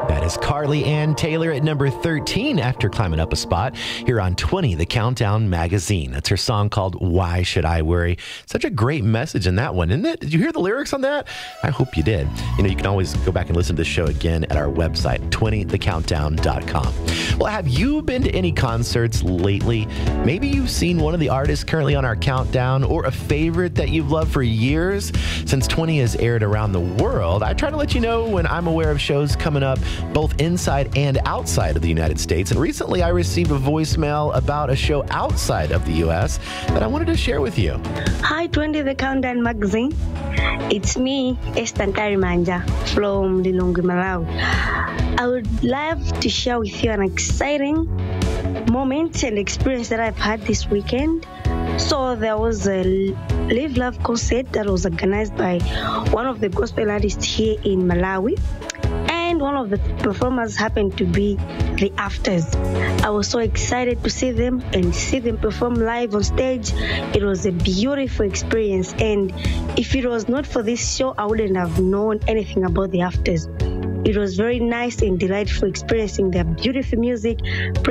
That is Carly Ann Taylor at number 13 after climbing up a spot here on 20, the Countdown magazine. That's her song called Why Should I Worry? Such a great message in that one, isn't it? Did you hear the lyrics on that? I hope you did. You know, you can always go back and listen to the show again at our website, 20thecountdown.com. Well, have you been to any concerts lately? Maybe you've seen one of the artists currently on our countdown or a favorite that you've loved for years. Since 20 has aired around the world, I try to let you know when I'm aware of shows coming up both inside and outside of the United States. And recently I received a voicemail about a show outside of the U.S. that I wanted to share with you. Hi, 20 The Countdown magazine. It's me, Esther Manja from Lilongwe, Malawi. I would love to share with you an exciting moment and experience that I've had this weekend. So there was a Live Love concert that was organized by one of the gospel artists here in Malawi. And one of the performers happened to be the Afters. I was so excited to see them and see them perform live on stage. It was a beautiful experience. And if it was not for this show, I wouldn't have known anything about the Afters. It was very nice and delightful experiencing their beautiful music.